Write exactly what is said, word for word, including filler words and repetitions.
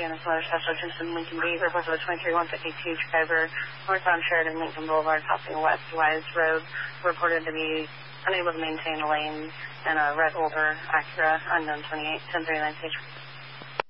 Safety and some other special attention. Lincoln B, report of a twenty-three one fifty-two driver northbound Sheridan Lincoln Boulevard crossing West Wise Road, reported to be unable to maintain a lane in a red older Acura, unknown twenty-eight ten thirty-nine page.